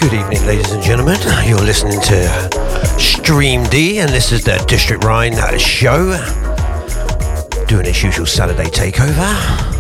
Good evening, ladies and gentlemen. You're listening to Stream D, and this is the District Rhine show, doing its usual Saturday takeover.